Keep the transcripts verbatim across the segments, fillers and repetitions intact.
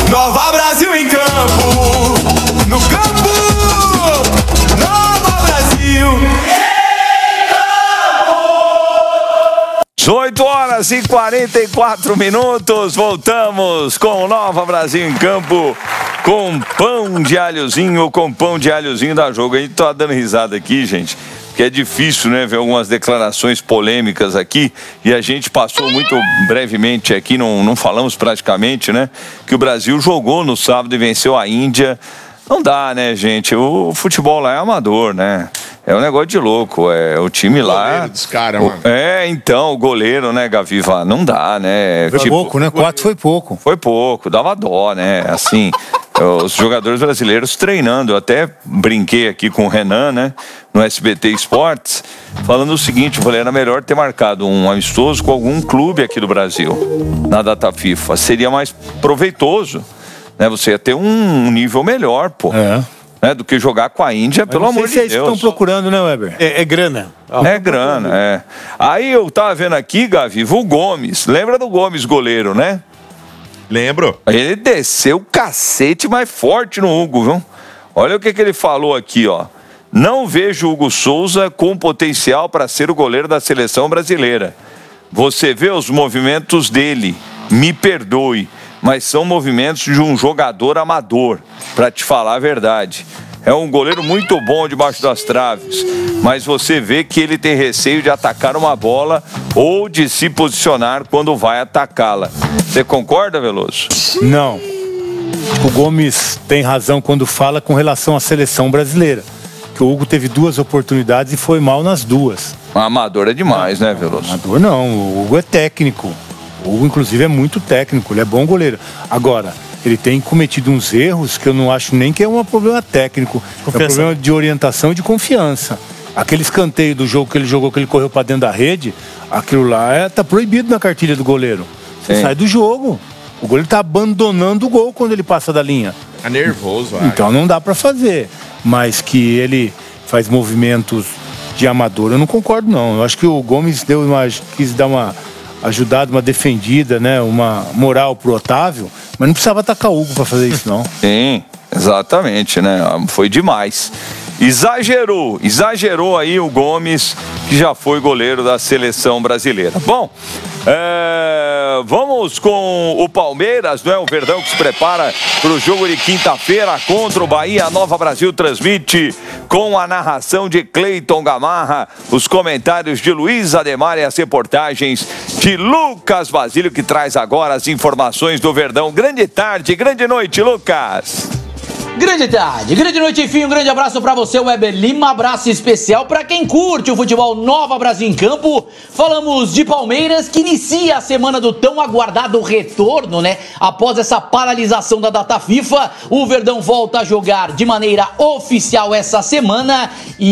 Nova Brasil em campo, no campo, Nova Brasil. dezoito horas e quarenta e quatro minutos, voltamos com Nova Brasil em campo, com pão de alhozinho, com pão de alhozinho da Jogo. A gente tá dando risada aqui, gente, porque é difícil, né, ver algumas declarações polêmicas aqui, e a gente passou muito brevemente aqui, não, não falamos praticamente, né, que o Brasil jogou no sábado e venceu a Índia. Não dá, né, gente, o futebol lá é amador, né. É um negócio de louco, é o time o lá... goleiro dos caras, mano. É, então, o goleiro, né, Gaviva, não dá, né? Foi tipo, pouco, né? Quatro foi pouco. Foi pouco, dava dó, né? Assim, os jogadores brasileiros treinando. Eu até brinquei aqui com o Renan, né, no S B T Esportes, falando o seguinte, eu falei, era melhor ter marcado um amistoso com algum clube aqui do Brasil, na data FIFA. Seria mais proveitoso, né? Você ia ter um nível melhor, pô. É. Né, do que jogar com a Índia, pelo amor de Deus. Não sei se é isso que estão procurando, né, Weber? É, é grana. É grana, é. Aí eu tava vendo aqui, Gaviva, o Gomes. Lembra do Gomes, goleiro, né? Lembro. Ele desceu o cacete mais forte no Hugo, viu? Olha o que, que ele falou aqui, ó. Não vejo o Hugo Souza com potencial para ser o goleiro da seleção brasileira. Você vê os movimentos dele, me perdoe, mas são movimentos de um jogador amador, para te falar a verdade. É um goleiro muito bom debaixo das traves, mas você vê que ele tem receio de atacar uma bola ou de se posicionar quando vai atacá-la. Você concorda, Veloso? Não. O Gomes tem razão quando fala com relação à seleção brasileira, que o Hugo teve duas oportunidades e foi mal nas duas. Amador é demais, né, Veloso? Amador não, o Hugo é técnico. O Hugo, inclusive, é muito técnico, ele é bom goleiro. Agora, ele tem cometido uns erros que eu não acho nem que é um problema técnico. Confiança. É um problema de orientação e de confiança. Aquele escanteio do jogo que ele jogou, que ele correu para dentro da rede, aquilo lá é, tá proibido na cartilha do goleiro. Você Sim. sai do jogo. O goleiro tá abandonando o gol quando ele passa da linha. Tá nervoso, acho. Então não dá para fazer. Mas que ele faz movimentos de amador, eu não concordo, não. Eu acho que o Gomes deu uma, quis dar uma... ajudado, uma defendida, né, uma moral pro Otávio, mas não precisava atacar o Hugo para fazer isso, não. Sim, exatamente, né, foi demais. Exagerou, exagerou aí o Gomes, que já foi goleiro da seleção brasileira. Bom, é, vamos com o Palmeiras, não é? O Verdão que se prepara para o jogo de quinta-feira contra o Bahia. A Nova Brasil transmite com a narração de Cleiton Gamarra, os comentários de Luiz Ademar e as reportagens de Lucas Basílio, que traz agora as informações do Verdão. Grande tarde, grande noite, Lucas. Grande tarde, grande noite, enfim, um grande abraço pra você, Weber Lima, abraço especial pra quem curte o futebol Nova Brasil em campo. Falamos de Palmeiras, que inicia a semana do tão aguardado retorno, né? Após essa paralisação da data FIFA, o Verdão volta a jogar de maneira oficial essa semana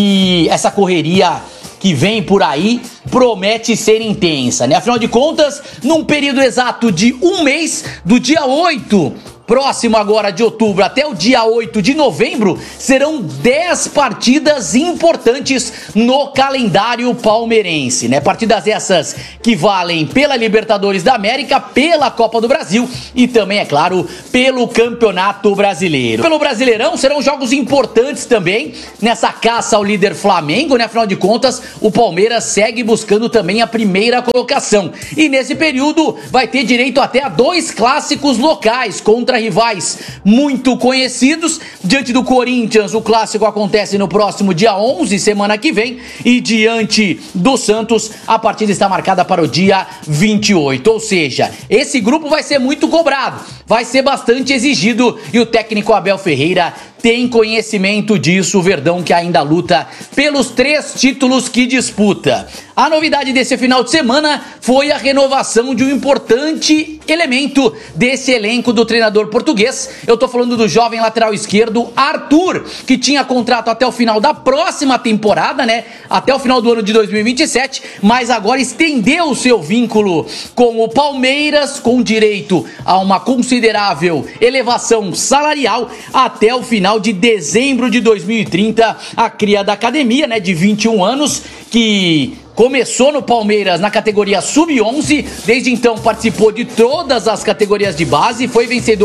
e essa correria que vem por aí promete ser intensa, né? Afinal de contas, num período exato de um mês, do dia oito próximo agora de outubro até o dia oito de novembro, serão dez partidas importantes no calendário palmeirense, né? Partidas essas que valem pela Libertadores da América, pela Copa do Brasil e também, é claro, pelo Campeonato Brasileiro. Pelo Brasileirão serão jogos importantes também nessa caça ao líder Flamengo, né? Afinal de contas, o Palmeiras segue buscando também a primeira colocação. E nesse período vai ter direito até a dois clássicos locais contra rivais muito conhecidos. Diante do Corinthians, o clássico acontece no próximo dia onze, semana que vem, e diante do Santos, a partida está marcada para o dia vinte e oito, ou seja, esse grupo vai ser muito cobrado, vai ser bastante exigido, e o técnico Abel Ferreira tem conhecimento disso. O Verdão que ainda luta pelos três títulos que disputa. A novidade desse final de semana foi a renovação de um importante elemento desse elenco do treinador português. Eu tô falando do jovem lateral esquerdo Arthur, que tinha contrato até o final da próxima temporada, né? Até o final do ano de dois mil e vinte e sete, mas agora estendeu o seu vínculo com o Palmeiras, com direito a uma considerável elevação salarial até o final de dezembro de dois mil e trinta. A cria da academia, né, de vinte e um anos, que começou no Palmeiras na categoria sub onze, desde então participou de todas as categorias de base, foi vencedor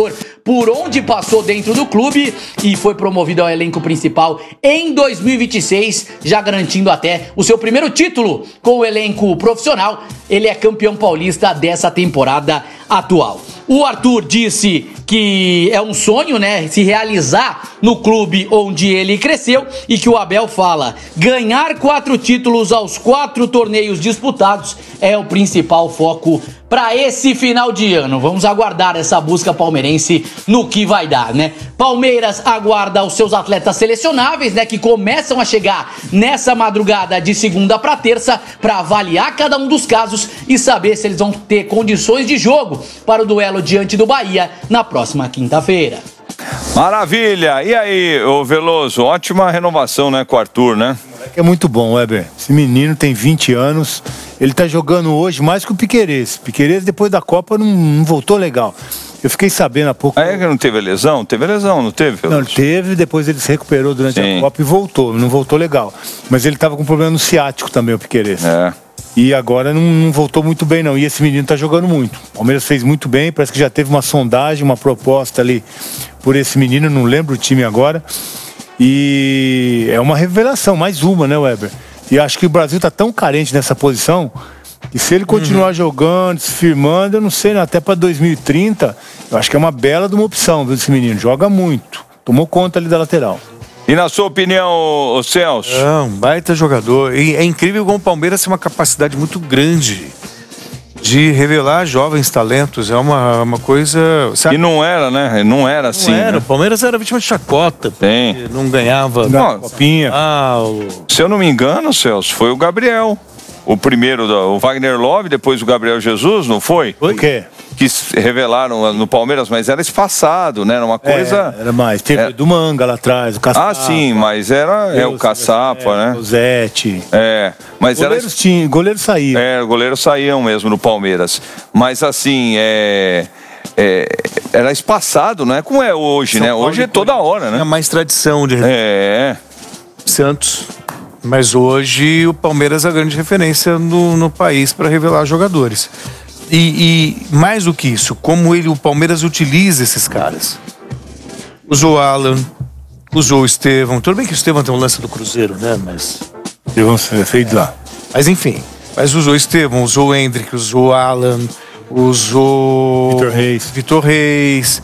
por onde passou dentro do clube e foi promovido ao elenco principal em dois mil e vinte e seis, já garantindo até o seu primeiro título com o elenco profissional. Ele é campeão paulista dessa temporada atual. O Arthur disse que é um sonho, né, se realizar no clube onde ele cresceu e que o Abel fala: ganhar quatro títulos aos quatro torneios disputados é o principal foco para esse final de ano. Vamos aguardar essa busca palmeirense no que vai dar, né? Palmeiras aguarda os seus atletas selecionáveis, né, que começam a chegar nessa madrugada de segunda para terça para avaliar cada um dos casos e saber se eles vão ter condições de jogo para o duelo diante do Bahia na próxima quinta-feira. Maravilha! E aí, ô Veloso, ótima renovação, né, com o Arthur, né? É muito bom, Weber. Esse menino tem vinte anos, ele tá jogando hoje mais que o Piquerez. Piquerez, depois da Copa, não, não voltou legal. Eu fiquei sabendo há pouco... Ah, é que não teve lesão? Teve lesão, não teve, Veloso? Não, ele teve, depois ele se recuperou durante Sim. a Copa e voltou. Não voltou legal. Mas ele tava com problema no ciático também, o Piquerez. É. E agora não, não voltou muito bem, não. E esse menino tá jogando muito. O Palmeiras fez muito bem, parece que já teve uma sondagem, uma proposta ali por esse menino, não lembro o time agora. E é uma revelação, mais uma, né, Weber? E acho que o Brasil tá tão carente nessa posição que se ele continuar uhum. jogando, se firmando, eu não sei, até para dois mil e trinta, eu acho que é uma bela de uma opção, viu, esse menino. Joga muito. Tomou conta ali da lateral. E na sua opinião, ô Celso? É um baita jogador. E é incrível como o Palmeiras tem uma capacidade muito grande de revelar jovens talentos. É uma, uma coisa... Sabe? E não era, né? Não era assim. Não era. Né? O Palmeiras era vítima de chacota. Tem. Não ganhava. Não, copinha. Ah, o... Se eu não me engano, Celso, foi o Gabriel. O primeiro, o Wagner Love, depois o Gabriel Jesus, não foi? Foi? O quê? Que revelaram no Palmeiras, mas era espaçado, né? Era uma coisa... É, era mais. Teve é... do Manga lá atrás, o Caçapa. Ah, sim, mas era é, o Caçapa, é, né? O Zete. É, mas goleiros era... tinha, goleiro saía. É, goleiros saíam mesmo no Palmeiras. Mas assim, é... É, era espaçado, não é como é hoje, São né? Paulo hoje é toda hora, né? Tinha mais tradição de... É. Santos... Mas hoje o Palmeiras é a grande referência no, no país para revelar jogadores. E, e mais do que isso, como ele, o Palmeiras utiliza esses caras. Usou Alan, usou o Estevão. Tudo bem que o Estevão tem um lance do Cruzeiro, né? Mas... Estevão feito lá. Mas enfim, mas usou o Estevão, usou o Hendrick, usou o Alan, usou... Vitor Reis. Vitor Reis.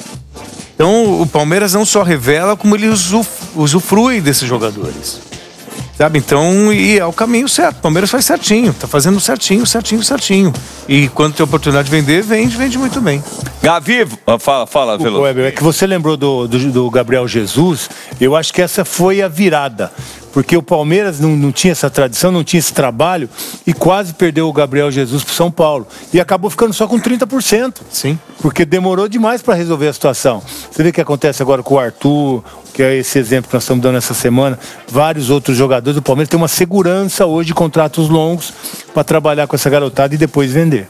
Então o Palmeiras não só revela, como ele usuf, usufrui desses jogadores. Sabe, então, e é o caminho certo. O Palmeiras faz certinho, tá fazendo certinho, certinho, certinho. E quando tem oportunidade de vender, vende, vende muito bem. Gavi, fala, fala, Veloso. Weber, é que você lembrou do, do, do Gabriel Jesus, eu acho que essa foi a virada. Porque o Palmeiras não, não tinha essa tradição, não tinha esse trabalho e quase perdeu o Gabriel Jesus pro São Paulo. E acabou ficando só com trinta por cento. Sim. Porque demorou demais para resolver a situação. Você vê o que acontece agora com o Arthur, que é esse exemplo que nós estamos dando essa semana. Vários outros jogadores do Palmeiras têm uma segurança hoje de contratos longos para trabalhar com essa garotada e depois vender.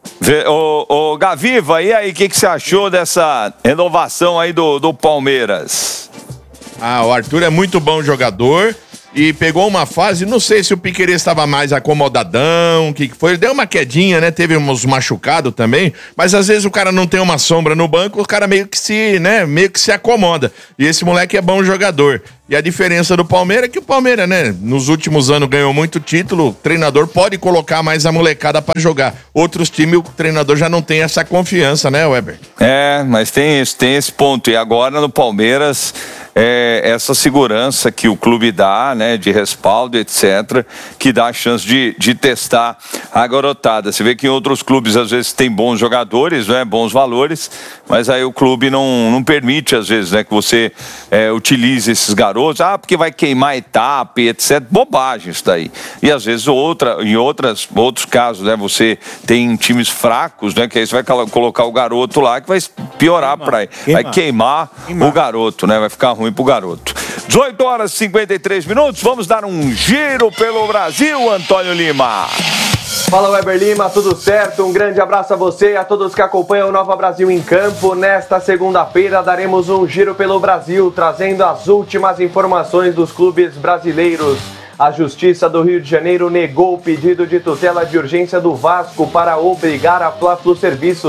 Ô, ô Gaviva, e aí, o que, que você achou dessa renovação aí do, do Palmeiras? Ah, o Arthur é muito bom jogador e pegou uma fase, não sei se o Piquerez estava mais acomodadão, o que que foi, ele deu uma quedinha, né, teve uns machucados também, mas às vezes o cara não tem uma sombra no banco, o cara meio que se, né, meio que se acomoda, e esse moleque é bom jogador. E a diferença do Palmeiras é que o Palmeiras, né, nos últimos anos ganhou muito título, o treinador pode colocar mais a molecada para jogar. Outros times, o treinador já não tem essa confiança, né, Weber? É, mas tem esse, tem esse ponto. E agora no Palmeiras, é, essa segurança que o clube dá, né, de respaldo, etcétera, que dá a chance de, de testar a garotada. Você vê que em outros clubes, às vezes, tem bons jogadores, né, bons valores, mas aí o clube não, não permite, às vezes, né, que você é, utilize esses garotos. Ah, porque vai queimar etapa, etcétera. Bobagem isso daí. E às vezes outra, em outras, outros casos, né, você tem times fracos, né, que aí você vai colocar o garoto lá que vai piorar para aí. Vai queimar, queimar o garoto, né? Vai ficar ruim pro garoto. dezoito horas e cinquenta e três minutos. Vamos dar um giro pelo Brasil, Antônio Lima. Fala, Weber Lima, tudo certo? Um grande abraço a você e a todos que acompanham o Nova Brasil em Campo. Nesta segunda-feira daremos um giro pelo Brasil, trazendo as últimas informações dos clubes brasileiros. A Justiça do Rio de Janeiro negou o pedido de tutela de urgência do Vasco para obrigar a Fla-Flu Serviços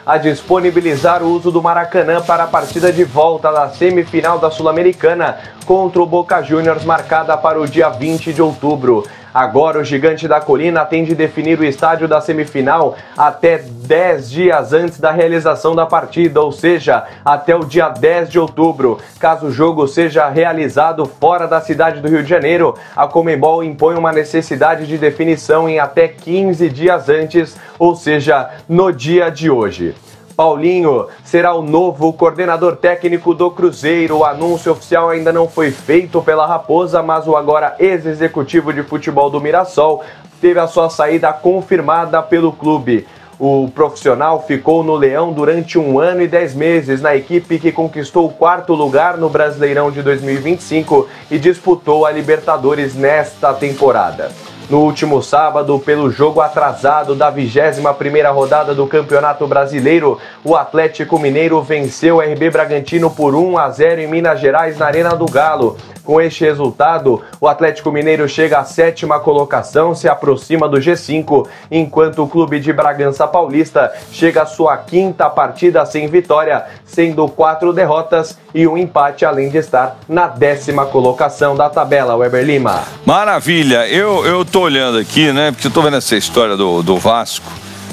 a disponibilizar o uso do Maracanã para a partida de volta da semifinal da Sul-Americana contra o Boca Juniors, marcada para o dia vinte de outubro. Agora, o Gigante da Colina tem de definir o estádio da semifinal até dez dias antes da realização da partida, ou seja, até o dia dez de outubro. Caso o jogo seja realizado fora da cidade do Rio de Janeiro, a Conmebol impõe uma necessidade de definição em até quinze dias antes, ou seja, no dia de hoje. Paulinho será o novo coordenador técnico do Cruzeiro. O anúncio oficial ainda não foi feito pela Raposa, mas o agora ex-executivo de futebol do Mirassol teve a sua saída confirmada pelo clube. O profissional ficou no Leão durante um ano e dez meses, na equipe que conquistou o quarto lugar no Brasileirão de dois mil e vinte e cinco e disputou a Libertadores nesta temporada. No último sábado, pelo jogo atrasado da vigésima primeira rodada do Campeonato Brasileiro, o Atlético Mineiro venceu o R B Bragantino por um a zero em Minas Gerais, na Arena do Galo. Com este resultado, o Atlético Mineiro chega à sétima colocação, se aproxima do G cinco, enquanto o clube de Bragança Paulista chega à sua quinta partida sem vitória, sendo quatro derrotas e um empate, além de estar na décima colocação da tabela. Weber Lima. Maravilha, eu, eu tô olhando aqui, né, porque eu tô vendo essa história do, do Vasco.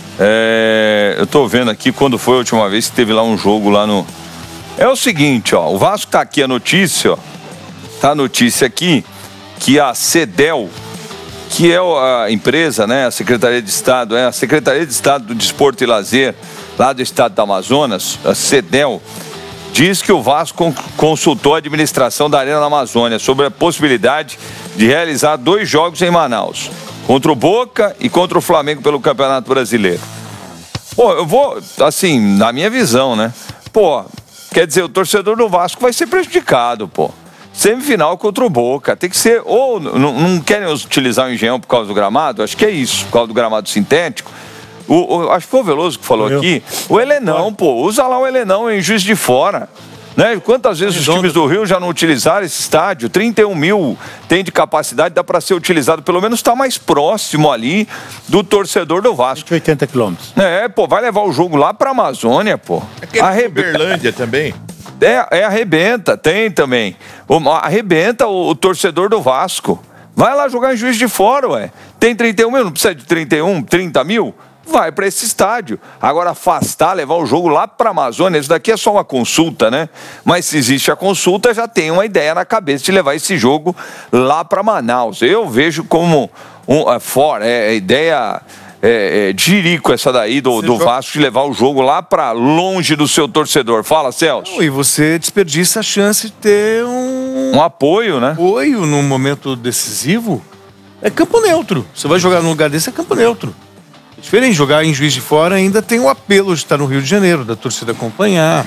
É, eu tô vendo aqui quando foi a última vez que teve lá um jogo lá no... É o seguinte, ó, o Vasco tá aqui a notícia, ó. Tá a notícia aqui que a CEDEL, que é a empresa, né, a Secretaria de Estado, é a Secretaria de Estado do Desporto e Lazer, lá do estado do Amazonas, a CEDEL, diz que o Vasco consultou a administração da Arena da Amazônia sobre a possibilidade de realizar dois jogos em Manaus, contra o Boca e contra o Flamengo pelo Campeonato Brasileiro. Pô, eu vou, assim, na minha visão, né, pô, quer dizer, o torcedor do Vasco vai ser prejudicado, pô. Semifinal contra o Boca, tem que ser, ou não, não querem utilizar o Engenhão por causa do gramado, acho que é isso, por causa do gramado sintético. O, o, acho que foi o Veloso que falou Eu. aqui, o Helenão, pô, usa lá o Helenão em Juiz de Fora. Né? Quantas vezes os times do Rio já não utilizaram esse estádio? trinta e um mil tem de capacidade, dá para ser utilizado, pelo menos está mais próximo ali do torcedor do Vasco. cento e oitenta quilômetros. É, pô, vai levar o jogo lá para a Amazônia, pô. Aquele Arrebe... Uberlândia também. É, é, arrebenta, tem também. Arrebenta o, o torcedor do Vasco. Vai lá jogar em Juiz de Fora, ué. Tem trinta e um mil, não precisa de trinta e um, trinta mil? Vai para esse estádio. Agora, afastar, levar o jogo lá para a Amazônia, isso daqui é só uma consulta, né? Mas se existe a consulta, já tem uma ideia na cabeça de levar esse jogo lá para Manaus. Eu vejo como um, é, fora, é, é ideia... É, é, de jirico essa daí do, do Vasco de levar o jogo lá pra longe do seu torcedor. Fala, Celso. Não, e você desperdiça a chance de ter um... Um apoio, né? Apoio num momento decisivo. É campo neutro. Você vai jogar num lugar desse, é campo neutro. É diferente, jogar em Juiz de Fora ainda tem o apelo de estar no Rio de Janeiro, da torcida acompanhar.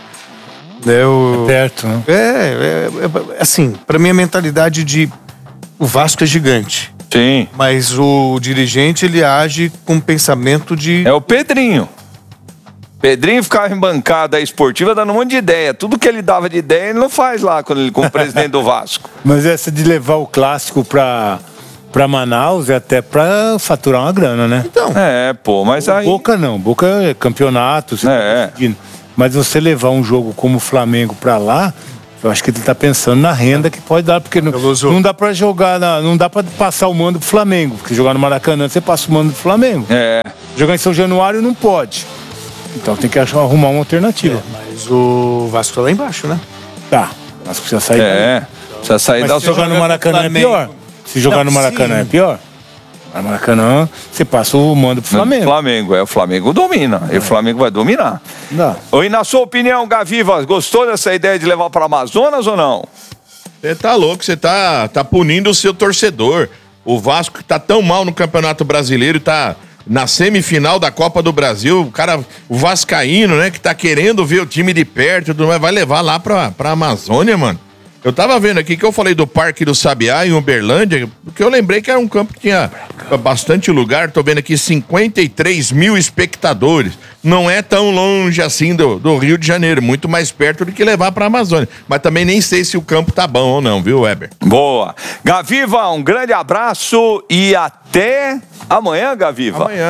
É, o... é perto, né? É, é, é assim, pra mim a mentalidade de... O Vasco é gigante. Sim. Mas o dirigente, ele age com pensamento de... É o Pedrinho. Pedrinho ficava em bancada esportiva dando um monte de ideia. Tudo que ele dava de ideia, ele não faz lá quando ele como presidente do Vasco. Mas essa de levar o clássico pra, pra Manaus é até pra faturar uma grana, né? Então. É, pô, mas aí... Boca não. Boca é campeonato. Você é. Tá mas você levar um jogo como o Flamengo pra lá... Eu acho que ele tá pensando na renda que pode dar, porque não, não dá pra jogar, na, não dá pra passar o mando pro Flamengo, porque jogar no Maracanã você passa o mando pro Flamengo. É. Jogar em São Januário não pode. Então tem que achar, arrumar uma alternativa. É, mas o Vasco tá lá embaixo, né? Tá. O Vasco precisa sair. É. Precisa sair mas da se jogar no Maracanã é pior. Se jogar não, no Maracanã sim. é pior. No Maracanã, você passa o mando pro Flamengo. Flamengo, é, o Flamengo domina. É. E o Flamengo vai dominar. Não. E na sua opinião, Gaviva, gostou dessa ideia de levar para Amazonas ou não? Você tá louco, você tá, tá punindo o seu torcedor. O Vasco que tá tão mal no Campeonato Brasileiro, tá na semifinal da Copa do Brasil, o cara, o vascaíno, né, que tá querendo ver o time de perto, vai levar lá pra, pra Amazônia, mano. Eu tava vendo aqui que eu falei do Parque do Sabiá em Uberlândia, porque eu lembrei que era um campo que tinha bastante lugar. Tô vendo aqui cinquenta e três mil espectadores. Não é tão longe assim do, do Rio de Janeiro, muito mais perto do que levar pra Amazônia. Mas também nem sei se o campo tá bom ou não, viu, Weber? Boa. Gaviva, um grande abraço e até amanhã, Gaviva. Amanhã.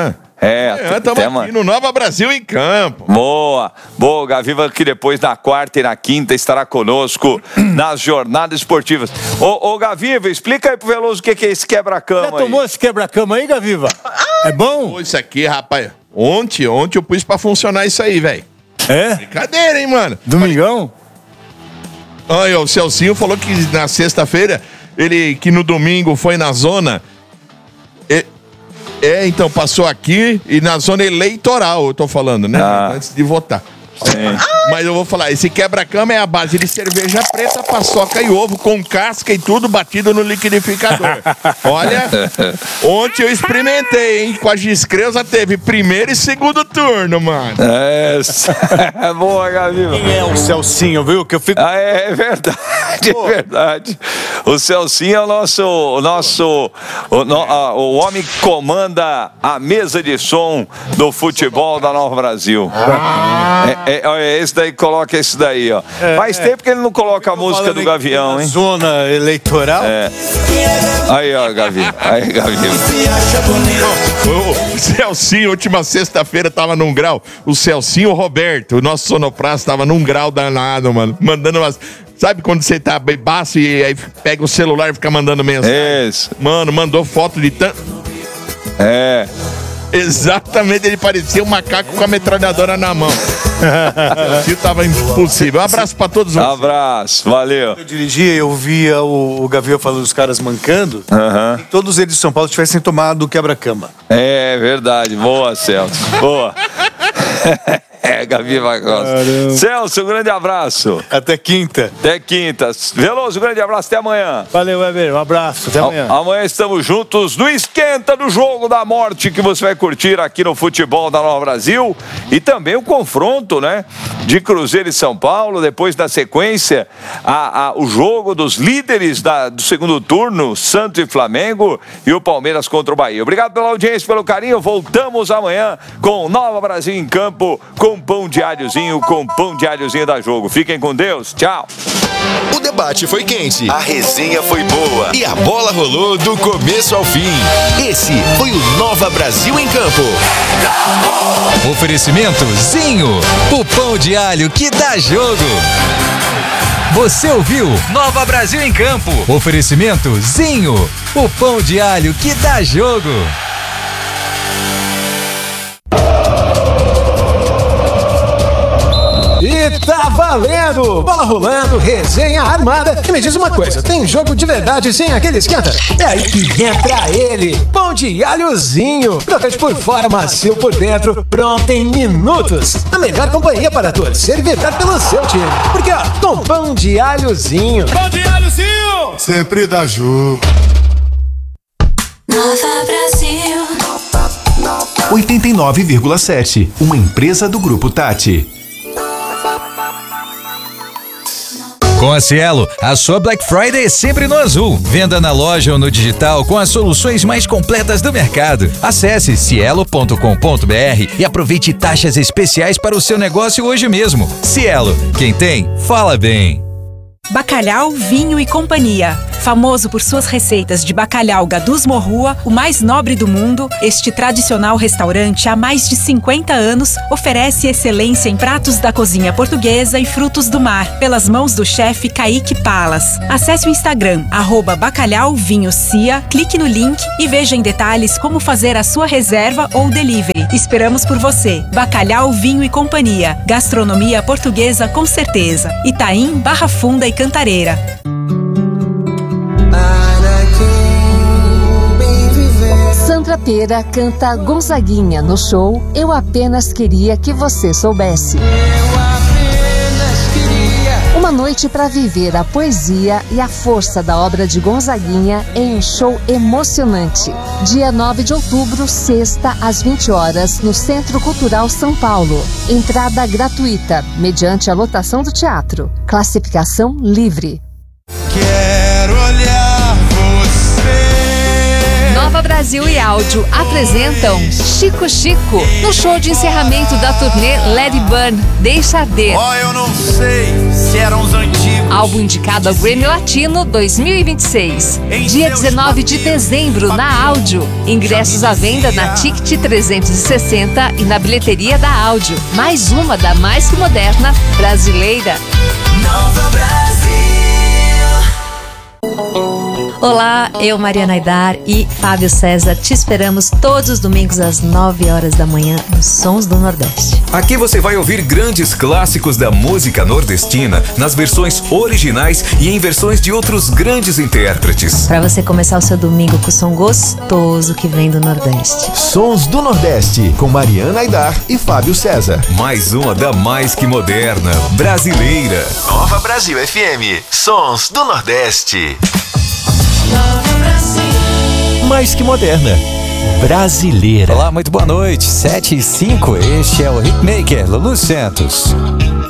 É, Estamos até, aqui no Nova Brasil em Campo. Boa, boa, Gaviva, que depois na quarta e na quinta estará conosco nas jornadas esportivas. Ô, ô Gaviva, explica aí pro Veloso o que, que é esse quebra-cama Já aí. tomou esse quebra-cama aí, Gaviva? É bom? Pô, isso aqui, rapaz, ontem, ontem eu pus pra funcionar isso aí, velho. É? Brincadeira, hein, mano? Domingão? Olha, o Celcinho falou que na sexta-feira, ele que no domingo foi na zona. É, é, então passou aqui e na zona eleitoral, eu tô falando, né? Ah. Antes de votar. Sim. Mas eu vou falar, esse quebra-cama é a base de cerveja preta, paçoca e ovo, com casca e tudo batido no liquidificador. Olha, ontem eu experimentei, hein? Com a Giscreusa teve primeiro e segundo turno, mano. É, boa, Gaviva. Quem é o Celcinho, viu? Que eu fico... Ah, é verdade, é verdade. O Celcinho é o nosso, o nosso, o, no, a, o homem que comanda a mesa de som do futebol da Nova Brasil. É, é, olha, esse daí, coloca esse daí, ó. É, Faz é. tempo que ele não coloca a música do Gavião, hein? Zona eleitoral? É. Aí, ó, Gavião. Aí, Gavião. O Celcinho, última sexta-feira, tava num grau. O Celcinho Roberto, o nosso sonoprazo, tava num grau danado, mano. Mandando umas... Sabe quando você tá bebaço e aí pega o celular e fica mandando mensagem? Isso. Mano, mandou foto de tanto... É. Exatamente, ele parecia um macaco com a metralhadora na mão. O Celcinho tava impossível. Um abraço pra todos vocês. Abraço, valeu. Eu dirigia, eu via o, o Gavião falando dos caras mancando. Aham. E todos eles de São Paulo tivessem tomado o quebra-cama. É verdade. Boa, Celso. Boa. É, Gaviva Costa. Celso, um grande abraço. Até quinta. Até quinta. Veloso, um grande abraço. Até amanhã. Valeu, Weber. Um abraço. Até amanhã. A- amanhã estamos juntos no Esquenta do Jogo da Morte, que você vai curtir aqui no Futebol da Nova Brasil. E também o confronto, né? De Cruzeiro e São Paulo. Depois da sequência, a, a, o jogo dos líderes da, do segundo turno, Santos e Flamengo. E o Palmeiras contra o Bahia. Obrigado pela audiência, pelo carinho. Voltamos amanhã com Nova Brasil em Campo, com pão diáriozinho, com pão diáriozinho da Jogo. Fiquem com Deus. Tchau. O debate foi quente, a resenha foi boa e a bola rolou do começo ao fim. Esse foi o Nova Brasil em Campo. Oferecimento Zinho, o pão de alho que dá jogo. Você ouviu Nova Brasil em Campo. Oferecimento Zinho, o pão de alho que dá jogo. E tá valendo! Bola rolando, resenha armada. E me diz uma coisa, tem jogo de verdade sem aquele esquenta? É aí que entra ele, pão de alhozinho. Crocante por fora, macio por dentro, pronto em minutos. A melhor companhia para torcer e vibrar pelo seu time. Porque ó, com pão de alhozinho. Pão de alhozinho! Sempre dá jogo. Nova Brasil. oitenta e nove vírgula sete, uma empresa do Grupo Tati. Com a Cielo, a sua Black Friday é sempre no azul. Venda na loja ou no digital com as soluções mais completas do mercado. Acesse cielo ponto com ponto br e aproveite taxas especiais para o seu negócio hoje mesmo. Cielo, quem tem, fala bem. Bacalhau, Vinho e Companhia. Famoso por suas receitas de bacalhau Gadus Morrua, o mais nobre do mundo, este tradicional restaurante há mais de cinquenta anos oferece excelência em pratos da cozinha portuguesa e frutos do mar, pelas mãos do chefe Kaique Palas. Acesse o Instagram, arroba Bacalhau Vinho Cia, clique no link e veja em detalhes como fazer a sua reserva ou delivery. Esperamos por você. Bacalhau, Vinho e Companhia. Gastronomia portuguesa com certeza. Itaim, Barra Funda e Cantareira. Sandra Pera canta Gonzaguinha no show Eu Apenas Queria Que Você Soubesse. Uma noite para viver a poesia e a força da obra de Gonzaguinha em um show emocionante. Dia nove de outubro, sexta, às vinte horas, no Centro Cultural São Paulo. Entrada gratuita, mediante a lotação do teatro. Classificação livre. Quero olhar você. Nova Brasil e Áudio apresentam Chico Chico no show de encerramento da turnê Let It Burn, Deixa Arder. Ó, eu não sei esses eram os antigos. Álbum indicado ao Grammy Latino dois mil e vinte e seis. Dia dezenove de dezembro, na Áudio. Ingressos à venda na Ticket trezentos e sessenta e na bilheteria da Áudio. Mais uma da mais que moderna brasileira. Nova Brasil. Olá, eu, Mariana Aidar e Fábio César, te esperamos todos os domingos às nove horas da manhã nos Sons do Nordeste. Aqui você vai ouvir grandes clássicos da música nordestina nas versões originais e em versões de outros grandes intérpretes. Para você começar o seu domingo com o som gostoso que vem do Nordeste. Sons do Nordeste, com Mariana Aidar e Fábio César. Mais uma da mais que moderna, brasileira. Nova Brasil F M, Sons do Nordeste. Mais que moderna, brasileira. Olá, muito boa noite. sete e cinco, este é o Hitmaker, Lulu Santos.